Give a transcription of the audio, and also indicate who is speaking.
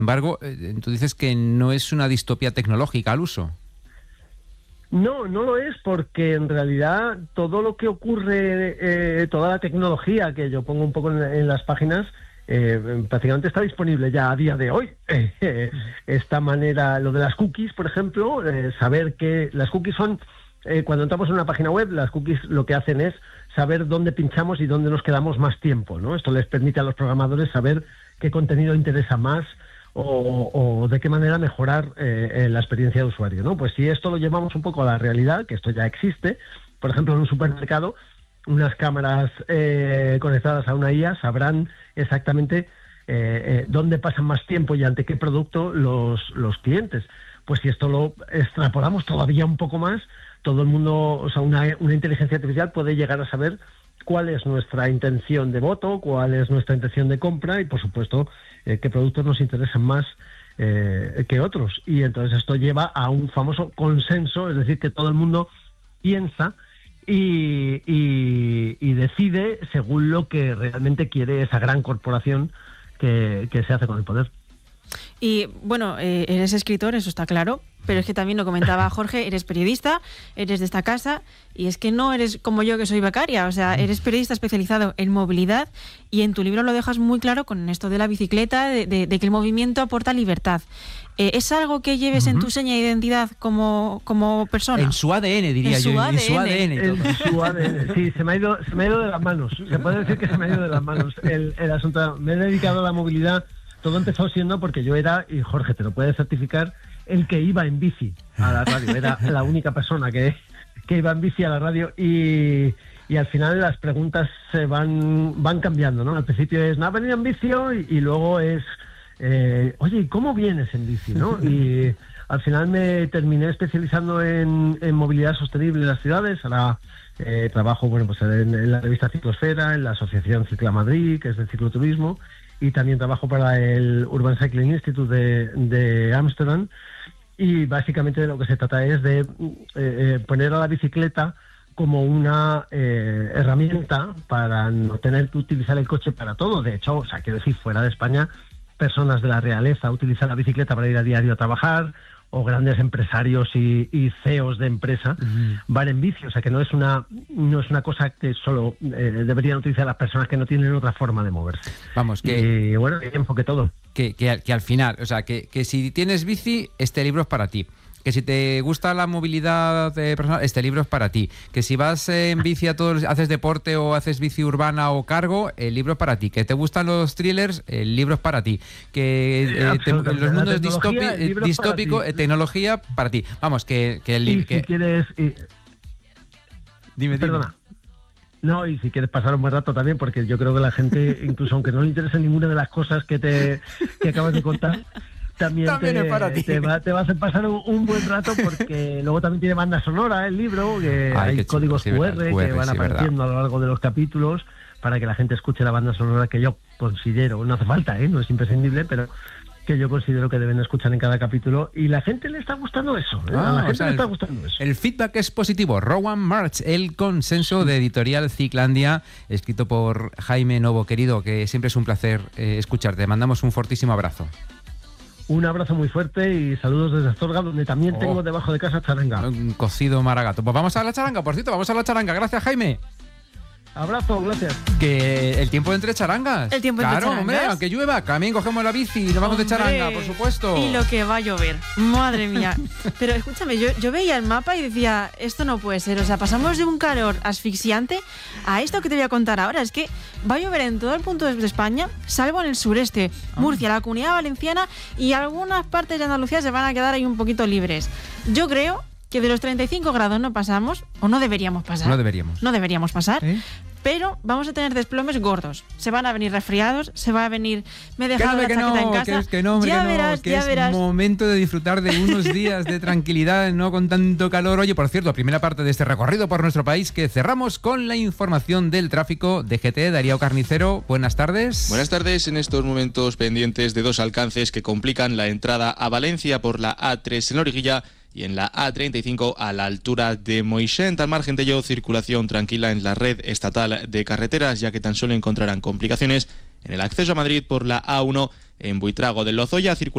Speaker 1: embargo, tú dices que no es una distopía tecnológica al uso.
Speaker 2: No, no lo es, porque en realidad todo lo que ocurre, toda la tecnología que yo pongo un poco en las páginas, prácticamente está disponible ya a día de hoy. Esta manera, lo de las cookies, por ejemplo, saber que las cookies son, cuando entramos en una página web, las cookies lo que hacen es saber dónde pinchamos y dónde nos quedamos más tiempo, ¿no? Esto les permite a los programadores saber qué contenido interesa más o de qué manera mejorar la experiencia de usuario, ¿no? Pues si esto lo llevamos un poco a la realidad, que esto ya existe, por ejemplo, en un supermercado, unas cámaras conectadas a una IA sabrán exactamente dónde pasan más tiempo y ante qué producto los clientes. Pues si esto lo extrapolamos todavía un poco más, todo el mundo, o sea, una inteligencia artificial puede llegar a saber cuál es nuestra intención de voto, cuál es nuestra intención de compra y, por supuesto, qué productos nos interesan más que otros. Y entonces esto lleva a un famoso consenso, es decir, que todo el mundo piensa y decide según lo que realmente quiere esa gran corporación que se hace con el poder.
Speaker 3: Y bueno, eres escritor, eso está claro, pero es que también lo comentaba Jorge, eres periodista, eres de esta casa, y es que no eres como yo que soy becaria, o sea, eres periodista especializado en movilidad y en tu libro lo dejas muy claro con esto de la bicicleta, de que el movimiento aporta libertad. ¿Es algo que lleves en tu seña de identidad como persona?
Speaker 1: En su ADN, diría yo. En su ADN.
Speaker 2: En su ADN, sí, se me ha ido de las manos. Se puede decir que se me ha ido de las manos el asunto. Me he dedicado a la movilidad. Todo empezó siendo porque yo era, y Jorge te lo puede certificar, el que iba en bici a la radio. Era la única persona que iba en bici a la radio y al final las preguntas se van cambiando, ¿no? Al principio es, ¿no has venido en bici hoy? Y luego es, oye, ¿y cómo vienes en bici, no? Y al final me terminé especializando en movilidad sostenible en las ciudades. Ahora trabajo, bueno, pues en la revista Ciclosfera, en la Asociación Cicla Madrid, que es de cicloturismo, y también trabajo para el Urban Cycling Institute de Ámsterdam, y básicamente de lo que se trata es de poner a la bicicleta como una herramienta para no tener que utilizar el coche para todo. De hecho, o sea, quiero decir, fuera de España, personas de la realeza utilizan la bicicleta para ir a diario a trabajar, o grandes empresarios y CEOs de empresa van en bici. O sea, que no es una cosa que solo deberían utilizar las personas que no tienen otra forma de moverse.
Speaker 1: Vamos, que...
Speaker 2: Y bueno, que enfoque todo.
Speaker 1: Que al final, o sea, que si tienes bici, este libro es para ti. Que si te gusta la movilidad personal, este libro es para ti. Que si vas en bici haces deporte o haces bici urbana o cargo, el libro es para ti. Que te gustan los thrillers, el libro es para ti. Que los mundos distópicos, tecnología, para ti. Vamos, que el libro...
Speaker 2: Si quieres...
Speaker 1: Dime.
Speaker 2: Perdona. No, y si quieres pasar un buen rato también, porque yo creo que la gente, incluso aunque no le interese ninguna de las cosas que acabas de contar, también es para ti. Te va a hacer pasar un buen rato, porque luego también tiene banda sonora el libro, que hay códigos QR que van apareciendo a lo largo de los capítulos para que la gente escuche la banda sonora, que yo considero, no hace falta, no es imprescindible, pero que yo considero que deben escuchar en cada capítulo, y la gente le está gustando eso. A la gente le está gustando eso.
Speaker 1: El feedback es positivo. Rowan March, el consenso de Editorial Ciclandia, escrito por Jaime Novo, querido, que siempre es un placer escucharte. Mandamos un fortísimo abrazo.
Speaker 2: Un abrazo muy fuerte y saludos desde Astorga, donde también tengo debajo de casa charanga.
Speaker 1: Un cocido maragato. Pues vamos a la charanga, por cierto, vamos a la charanga. Gracias, Jaime.
Speaker 2: Abrazo, gracias.
Speaker 1: Que el tiempo entre charangas.
Speaker 3: El tiempo entre charangas.
Speaker 1: Claro, hombre, aunque llueva, también cogemos la bici y nos vamos de charanga, por supuesto.
Speaker 3: Y lo que va a llover, madre mía. Pero escúchame, yo veía el mapa y decía, esto no puede ser. O sea, pasamos de un calor asfixiante a esto que te voy a contar ahora. Es que va a llover en todo el punto de España, salvo en el sureste, Murcia, la Comunidad Valenciana, y algunas partes de Andalucía se van a quedar ahí un poquito libres. Yo creo que de los 35 grados no pasamos, o no deberíamos pasar. No deberíamos pasar, pero vamos a tener desplomes gordos. Se van a venir resfriados, se va a venir... Me he dejado la chaqueta en casa.
Speaker 1: Ya verás. Es momento de disfrutar de unos días de tranquilidad, no con tanto calor. Oye, por cierto, primera parte de este recorrido por nuestro país, que cerramos con la información del tráfico. DGT, Darío Carnicero, buenas tardes.
Speaker 4: Buenas tardes. En estos momentos pendientes de dos alcances que complican la entrada a Valencia por la A3 en Origuilla y en la A35 a la altura de Moixent. Al margen de ello, circulación tranquila en la red estatal de carreteras, ya que tan solo encontrarán complicaciones en el acceso a Madrid por la A1 en Buitrago del Lozoya.